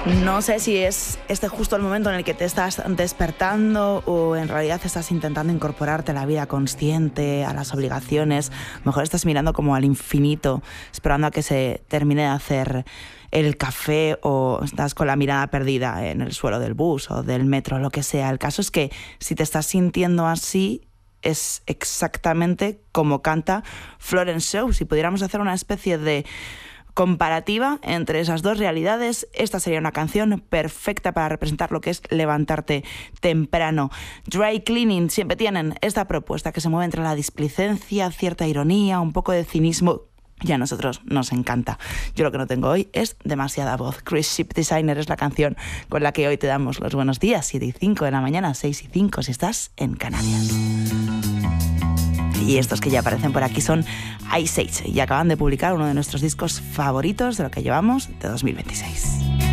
No sé si es este justo el momento en el que te estás despertando o en realidad estás intentando incorporarte a la vida consciente, a las obligaciones. Mejor estás mirando como al infinito, esperando a que se termine de hacer el café, o estás con la mirada perdida en el suelo del bus o del metro, lo que sea. El caso es que si te estás sintiendo así, es exactamente como canta Florence Shaw. Si pudiéramos hacer una especie de comparativa entre esas dos realidades, esta sería una canción perfecta para representar lo que es levantarte temprano. Dry Cleaning siempre tienen esta propuesta que se mueve entre la displicencia, cierta ironía, un poco de cinismo, y a nosotros nos encanta. Yo lo que no tengo hoy es demasiada voz. Chris Ship Designer es la canción con la que hoy te damos los buenos días. 7:05 de la mañana, 6:05 si estás en Canarias. Y estos que ya aparecen por aquí son Ice Age y acaban de publicar uno de nuestros discos favoritos de lo que llevamos de 2026.